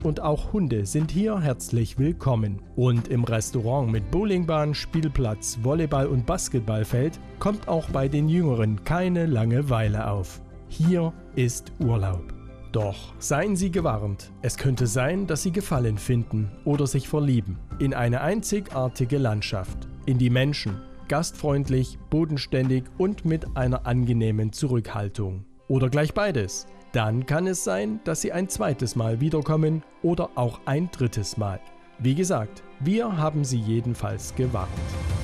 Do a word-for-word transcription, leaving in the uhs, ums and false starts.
und auch Hunde sind hier herzlich willkommen. Und im Restaurant mit Bowlingbahn, Spielplatz, Volleyball- und Basketballfeld kommt auch bei den Jüngeren keine Langeweile auf. Hier ist Urlaub. Doch seien Sie gewarnt, es könnte sein, dass Sie Gefallen finden oder sich verlieben in eine einzigartige Landschaft, in die Menschen, gastfreundlich, bodenständig und mit einer angenehmen Zurückhaltung. Oder gleich beides. Dann kann es sein, dass Sie ein zweites Mal wiederkommen oder auch ein drittes Mal. Wie gesagt, wir haben Sie jedenfalls gewarnt.